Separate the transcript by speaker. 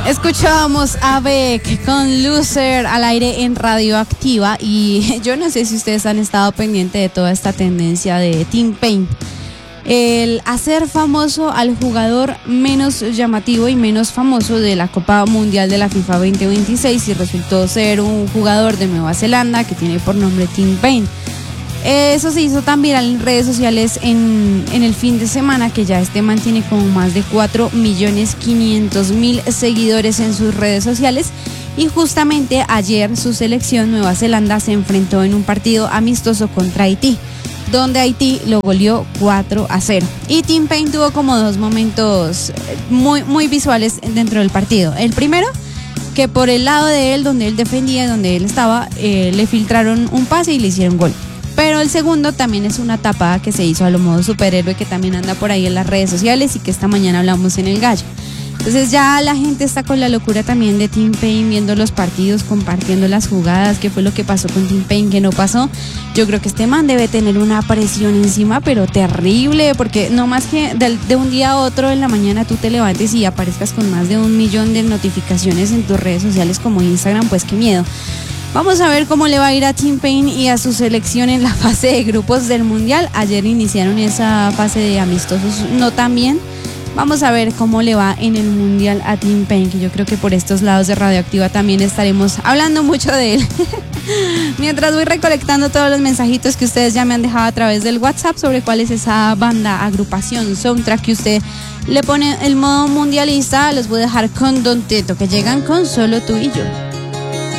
Speaker 1: Escuchábamos a Beck con Loser al aire en Radioactiva y yo no sé si ustedes han estado pendientes de toda esta tendencia de T-Pain. El hacer famoso al jugador menos llamativo y menos famoso de la Copa Mundial de la FIFA 2026 y resultó ser un jugador de Nueva Zelanda que tiene por nombre T-Pain. Eso se hizo tan viral en redes sociales en el fin de semana que ya este man tiene como más de 4.500.000 seguidores en sus redes sociales y justamente ayer su selección Nueva Zelanda se enfrentó en un partido amistoso contra Haití, donde Haití lo goleó 4-0. Y T-Pain tuvo como dos momentos muy visuales dentro del partido. El primero, que por el lado de él, donde él defendía, donde él estaba, le filtraron un pase y le hicieron gol. Pero el segundo también es una tapada que se hizo a lo modo superhéroe que también anda por ahí en las redes sociales y que esta mañana hablamos en El Gallo. Entonces ya la gente está con la locura también de T-Pain, viendo los partidos, compartiendo las jugadas, qué fue lo que pasó con T-Pain, qué no pasó. Yo creo que este man debe tener una presión encima, pero terrible, porque no más que de un día a otro en la mañana tú te levantes y aparezcas con más de 1 millón de notificaciones en tus redes sociales como Instagram, pues qué miedo. Vamos a ver cómo le va a ir a T-Pain y a su selección en la fase de grupos del Mundial. Ayer iniciaron esa fase de amistosos no tan bien. Vamos a ver cómo le va en el Mundial a T-Pain, que yo creo que por estos lados de Radioactiva también estaremos hablando mucho de él. Mientras voy recolectando todos los mensajitos que ustedes ya me han dejado a través del WhatsApp sobre cuál es esa banda, agrupación, soundtrack que usted le pone el modo mundialista, los voy a dejar con Don Teto, que llegan con Solo Tú y Yo.